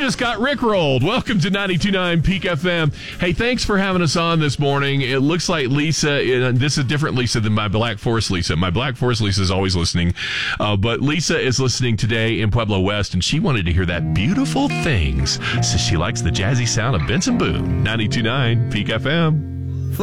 just got rickrolled. Welcome to 92.9 Peak FM. Hey, thanks for having us on this morning. It looks like Lisa, this is a different Lisa than my Black Forest Lisa. My Black Forest Lisa is always listening. But Lisa is listening today in Pueblo West, and she wanted to hear that Beautiful Things. So she likes the jazzy sound of Benson Boone. 92.9 Peak FM.